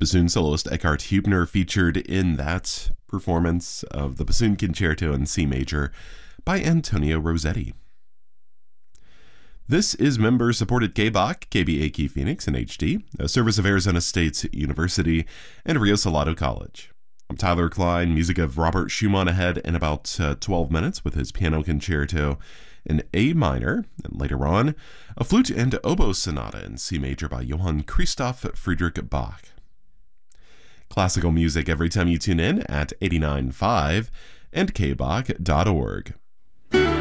Bassoon soloist Eckhard Hübner featured in that performance of the Bassoon Concerto in C major by Antonio Rossetti. This is member-supported KBAQ, KBAQ Phoenix in HD, a service of Arizona State University and Rio Salado College. I'm Tyler Klein, music of Robert Schumann ahead in about 12 minutes with his piano concerto in A minor, and later on, a flute and oboe sonata in C major by Johann Christoph Friedrich Bach. Classical music every time you tune in at 89.5 and kbach.org.